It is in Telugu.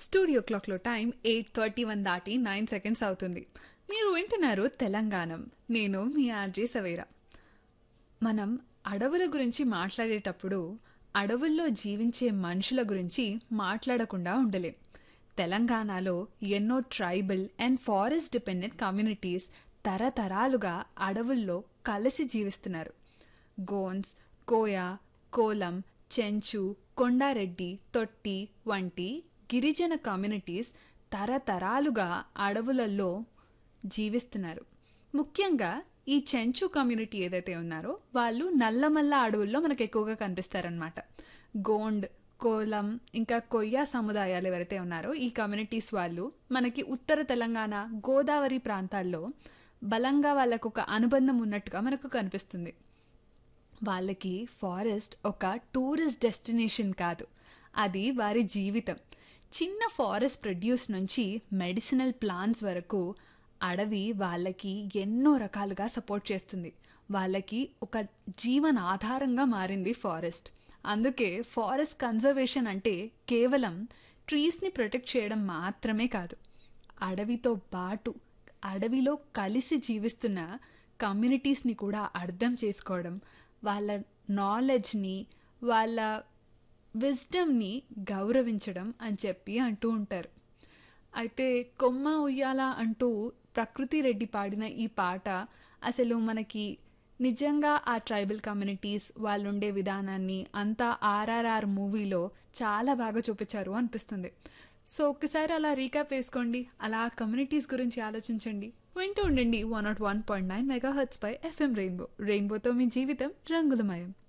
స్టూడియో క్లాక్‌లో టైం 8:31 దాటి 9 సెకండ్స్ అవుతుంది. మీరు వింటున్నారు తెలంగాణం. నేను మీ ఆర్‌జే సవేరా. మనం అడవుల గురించి మాట్లాడేటప్పుడు, అడవుల్లో జీవించే మనుషుల గురించి మాట్లాడకుండా ఉండలేం. తెలంగాణలో ఎన్నో tribal and forest dependent communities తరతరాలుగా అడవుల్లో కలిసి జీవిస్తున్నారు. గోండ్స్, కోయ, కోలం, చెంచు, కొండారెడ్డి, తొట్టి వంటి గిరిజన కమ్యూనిటీస్ తరతరాలుగా అడవులలో జీవిస్తున్నారు. ముఖ్యంగా ఈ చెంచు కమ్యూనిటీ ఏదైతే ఉన్నారో వాళ్ళు నల్లమల్ల అడవుల్లో మనకు ఎక్కువగా కనిపిస్తారనమాట. గోండ్, కోలం ఇంకా కొయ్య సముదాయాలు ఎవరైతే ఉన్నారో ఈ కమ్యూనిటీస్ వాళ్ళు మనకి ఉత్తర తెలంగాణ, గోదావరి ప్రాంతాల్లో బలంగా వాళ్ళకు ఒక అనుబంధం ఉన్నట్టుగా మనకు కనిపిస్తుంది. వాళ్ళకి ఫారెస్ట్ ఒక టూరిస్ట్ డెస్టినేషన్ కాదు, అది వారి జీవితం. చిన్న ఫారెస్ట్ ప్రొడ్యూస్ నుంచి మెడిసినల్ ప్లాంట్స్ వరకు అడవి వాళ్ళకి ఎన్నో రకాలుగా సపోర్ట్ చేస్తుంది. వాళ్ళకి ఒక జీవన ఆధారంగా మారింది ఫారెస్ట్. అందుకే ఫారెస్ట్ కన్జర్వేషన్ అంటే కేవలం ట్రీస్ని ప్రొటెక్ట్ చేయడం మాత్రమే కాదు, అడవితో పాటు అడవిలో కలిసి జీవిస్తున్న కమ్యూనిటీస్ని కూడా అర్థం చేసుకోవడం, వాళ్ళ నాలెడ్జ్ని, వాళ్ళ విజ్డమ్ని గౌరవించడం అని చెప్పి అంటూ ఉంటారు. అయితే కొమ్మ ఉయ్యాల అంటూ ప్రకృతి రెడ్డి పాడిన ఈ పాట అసలు మనకి నిజంగా ఆ ట్రైబల్ కమ్యూనిటీస్ వాళ్ళు ఉండే విధానాన్ని అంతా ఆర్ఆర్ఆర్ మూవీలో చాలా బాగా చూపించారు అనిపిస్తుంది. సో ఒక్కసారి అలా రీక్యాప్ వేసుకోండి, అలా కమ్యూనిటీస్ గురించి ఆలోచించండి. వింటూ ఉండండి 101.9 మెగాహర్ట్స్ పై ఎఫ్ఎం రెయిన్బో. రెయిన్బోతో మీ జీవితం రంగులమయం.